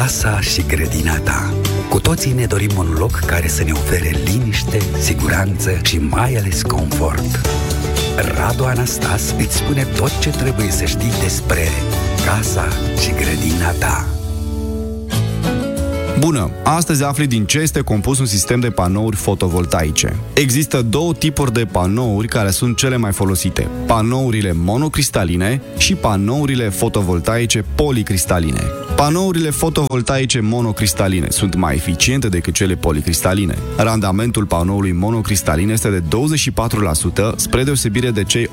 Casa și grădina ta. Cu toții ne dorim un loc care să ne ofere liniște, siguranță și mai ales confort. Radu Anastas îți spune tot ce trebuie să știi despre casa și grădina ta. Bună! Astăzi afli din ce este compus un sistem de panouri fotovoltaice. Există două tipuri de panouri care sunt cele mai folosite: panourile monocristaline și panourile fotovoltaice policristaline. Panourile fotovoltaice monocristaline sunt mai eficiente decât cele policristaline. Randamentul panoului monocristalin este de 24%, spre deosebire de cei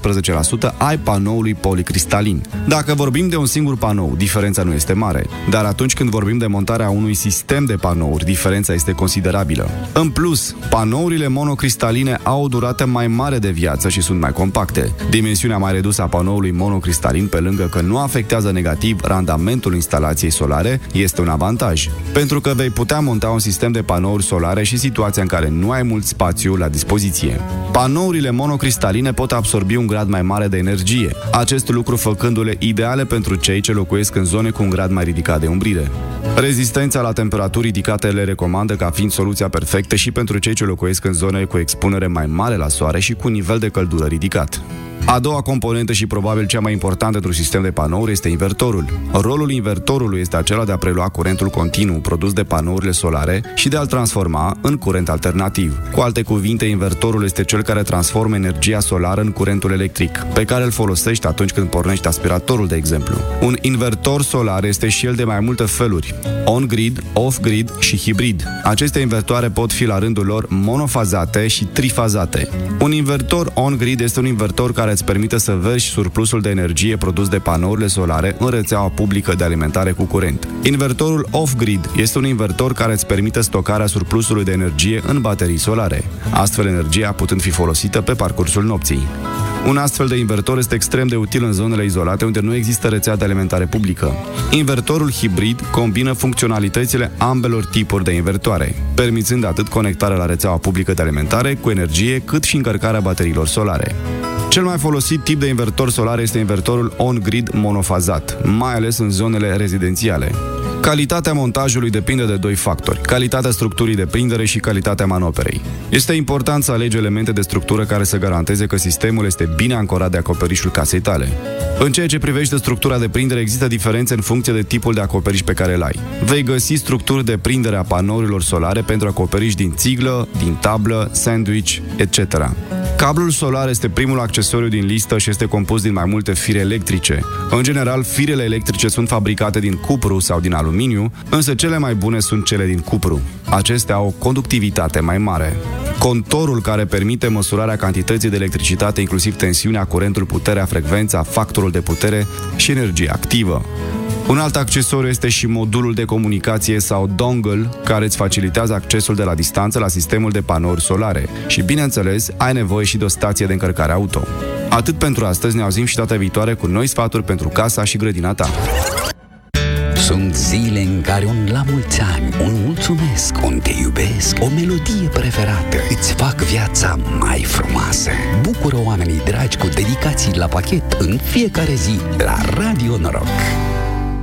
18% ai panoului policristalin. Dacă vorbim de un singur panou, diferența nu este mare, dar atunci când vorbim de montarea unui sistem de panouri, diferența este considerabilă. În plus, panourile monocristaline au o durată mai mare de viață și sunt mai compacte. Dimensiunea mai redusă a panoului monocristalin, pe lângă că nu afectează negativ randamentul instalației solare, este un avantaj, pentru că vei putea monta un sistem de panouri solare și situația în care nu ai mult spațiu la dispoziție. Panourile monocristaline pot absorbi un grad mai mare de energie, acest lucru făcându-le ideale pentru cei ce locuiesc în zone cu un grad mai ridicat de umbrire. Rezistența la temperaturi ridicate le recomandă ca fiind soluția perfectă și pentru cei ce locuiesc în zone cu expunere mai mare la soare și cu nivel de căldură ridicat. A doua componentă și probabil cea mai importantă într-un sistem de panouri este invertorul. Rolul invertorului este acela de a prelua curentul continuu produs de panourile solare și de a-l transforma în curent alternativ. Cu alte cuvinte, invertorul este cel care transformă energia solară în curentul electric, pe care îl folosești atunci când pornești aspiratorul, de exemplu. Un invertor solar este și el de mai multe feluri: on-grid, off-grid și hibrid. Aceste invertoare pot fi la rândul lor monofazate și trifazate. Un invertor on-grid este un invertor care îți permite să verși surplusul de energie produs de panourile solare în rețeaua publică de alimentare cu curent. Invertorul off-grid este un invertor care îți permite stocarea surplusului de energie în baterii solare, astfel energia putând fi folosită pe parcursul nopții. Un astfel de invertor este extrem de util în zonele izolate unde nu există rețea de alimentare publică. Invertorul hibrid combină funcționalitățile ambelor tipuri de invertoare, permițând atât conectarea la rețeaua publică de alimentare cu energie, cât și încărcarea bateriilor solare. Cel mai folosit tip de invertor solar este invertorul on-grid monofazat, mai ales în zonele rezidențiale. Calitatea montajului depinde de doi factori: calitatea structurii de prindere și calitatea manoperei. Este important să alegi elemente de structură care să garanteze că sistemul este bine ancorat de acoperișul casei tale. În ceea ce privește structura de prindere, există diferențe în funcție de tipul de acoperiș pe care îl ai. Vei găsi structuri de prindere a panourilor solare pentru acoperiș din țiglă, din tablă, sandwich, etc. Cablul solar este primul accesoriu din listă și este compus din mai multe fire electrice. În general, firele electrice sunt fabricate din cupru sau din aluminiu, însă cele mai bune sunt cele din cupru. Acestea au o conductivitate mai mare. Contorul care permite măsurarea cantității de electricitate, inclusiv tensiunea, curentul, puterea, frecvența, factorul de putere și energie activă. Un alt accesoriu este și modulul de comunicație sau dongle, care îți facilitează accesul de la distanță la sistemul de panouri solare și, bineînțeles, ai nevoie și de o stație de încărcare auto. Atât pentru astăzi, ne auzim și data viitoare cu noi sfaturi pentru casa și grădina ta. Sunt zile în care un la mulți ani, un mulțumesc, un te iubesc, o melodie preferată îți fac viața mai frumoasă. Bucură oamenii dragi cu dedicații la pachet în fiecare zi la Radio Noroc.